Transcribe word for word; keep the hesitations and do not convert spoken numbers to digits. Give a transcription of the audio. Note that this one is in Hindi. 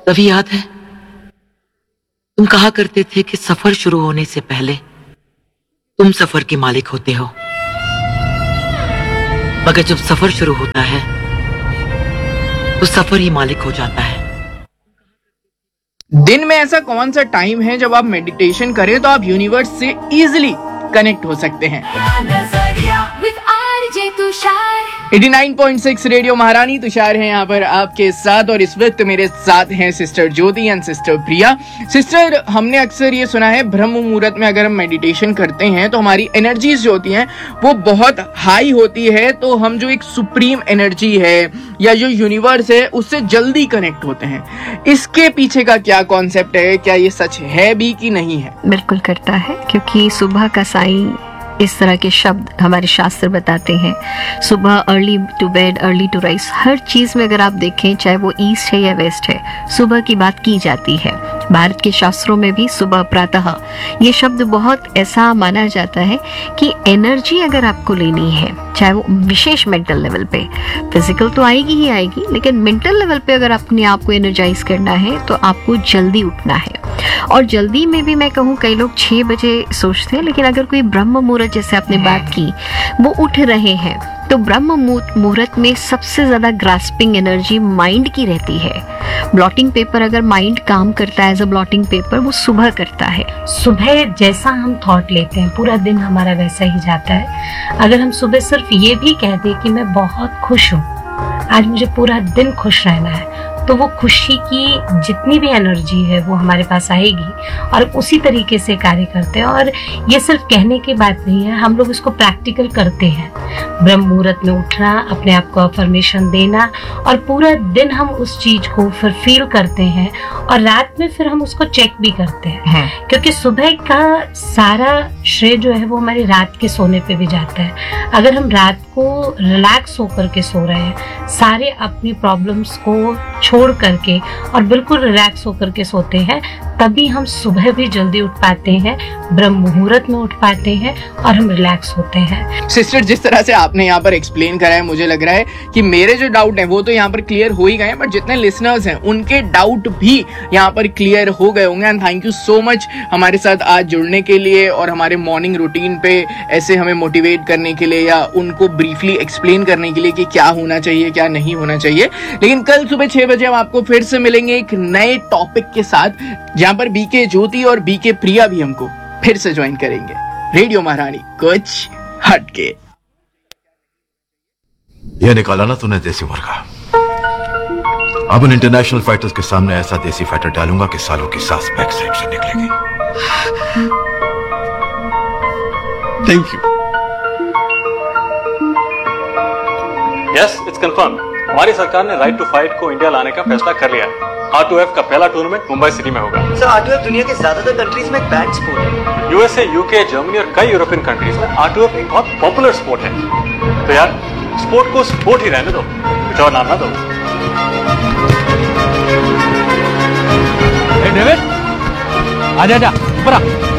तभी याद है तुम कहा करते थे कि सफर शुरू होने से पहले तुम सफर के मालिक होते हो, मगर जब सफर शुरू होता है तो सफर ही मालिक हो जाता है। दिन में ऐसा कौन सा टाइम है जब आप मेडिटेशन करें तो आप यूनिवर्स से इजीली कनेक्ट हो सकते हैं? नवासी पॉइंट छह रेडियो महारानी तुषार है यहाँ पर आपके साथ, और इस वक्त मेरे साथ हैं sister Jyoti and sister Priya. Sister, हमने अक्सर ये सुना है ब्रह्म मुहूर्त में अगर हम मेडिटेशन करते हैं तो हमारी एनर्जीज जो होती हैं वो बहुत हाई होती है, तो हम जो एक सुप्रीम एनर्जी है या जो यूनिवर्स है उससे जल्दी कनेक्ट होते हैं। इसके पीछे का क्या कॉन्सेप्ट है? क्या ये सच है भी कि नहीं है? बिल्कुल करता है, क्योंकि सुबह का साई इस तरह के शब्द हमारे शास्त्र बताते हैं। सुबह early to bed early to rise, हर चीज में अगर आप देखें चाहे वो ईस्ट है या वेस्ट है, सुबह की बात की जाती है। भारत के शास्त्रों में भी सुबह प्रातः ये शब्द बहुत ऐसा माना जाता है कि एनर्जी अगर आपको लेनी है, चाहे वो विशेष मेंटल लेवल पे, फिजिकल तो आएगी ही आएगी, लेकिन मेंटल लेवल पे अगर अपने आप को एनर्जाइज करना है तो आपको जल्दी उठना है। और जल्दी में भी मैं कहूँ कई लोग छह बजे सोचते हैं, लेकिन अगर कोई ब्रह्म मुहूर्त जैसे आपने बात की वो उठ रहे हैं तो ब्रह्म मुहूर्त में सबसे ज्यादा ग्रास्पिंग एनर्जी माइंड की रहती है। ब्लॉटिंग पेपर अगर माइंड काम करता है एज अ ब्लॉटिंग पेपर, वो सुबह करता है। सुबह जैसा हम थॉट लेते हैं पूरा दिन हमारा वैसा ही जाता है। अगर हम सुबह सिर्फ ये भी कह दें कि मैं बहुत खुश हूँ, आज मुझे पूरा दिन खुश रहना है, तो वो खुशी की जितनी भी एनर्जी है वो हमारे पास आएगी और उसी तरीके से कार्य करते हैं। और ये सिर्फ कहने की बात नहीं है, हम लोग इसको प्रैक्टिकल करते हैं। ब्रह्म मुहूर्त में उठना, अपने आप को अफर्मेशन देना, और पूरा दिन हम उस चीज को फिर फील करते हैं और रात में फिर हम उसको चेक भी करते हैं। हाँ। क्योंकि सुबह का सारा श्रेय जो है वो हमारी रात के सोने पे भी जाता है। अगर हम रात को रिलैक्स होकर के सो रहे हैं, सारे अपनी प्रॉब्लम्स को छोड़ करके और बिल्कुल रिलैक्स होकर के सोते हैं, तभी हम सुबह भी जल्दी उठ पाते हैं, ब्रह्म मुहूर्त में उठ पाते हैं और हम रिलैक्स होते हैं। सिस्टर, जिस तरह से आपने यहाँ पर एक्सप्लेन करा है, मुझे लग रहा है कि मेरे जो डाउट है वो तो यहाँ पर क्लियर हो ही गए हैं, बट जितने लिसनर्स हैं उनके डाउट भी यहाँ पर क्लियर हो गए होंगे। And thank you so much हमारे साथ आज जुड़ने के लिए और हमारे मॉर्निंग रूटीन पे ऐसे हमें मोटिवेट करने के लिए या उनको ब्रीफली एक्सप्लेन करने के लिए कि क्या होना चाहिए क्या नहीं होना चाहिए। लेकिन कल सुबह छह बजे हम आपको फिर से मिलेंगे एक नए टॉपिक के साथ, जहां पर बीके ज्योति और बीके प्रिया भी हमको फिर से ज्वाइन करेंगे। रेडियो महारानी, कुछ हटके। यह निकाला ना तूने देसी मुर्गा। अब उन इंटरनेशनल फाइटर्स के सामने ऐसा देसी फाइटर डालूंगा कि सालों की सांस बैक साइड से निकलेगी। Thank you. Yes, it's confirm. हमारी सरकार ने राइट टू फाइट को इंडिया लाने का फैसला कर लिया है। आर टू एफ का पहला टूर्नामेंट मुंबई सिटी में होगा। सर, आर टू एफ दुनिया के ज्यादातर कंट्रीज में एक बैन स्पोर्ट है। यूएसए, यूके, जर्मनी और कई यूरोपियन कंट्रीज में आर टू एफ एक बहुत पॉपुलर स्पोर्ट है। तो यार, स्पोर्ट को स्पोर्ट ही रहने दो, कुछ और नाम ना दो। डेविड, आजा आजा, ऊपर आ।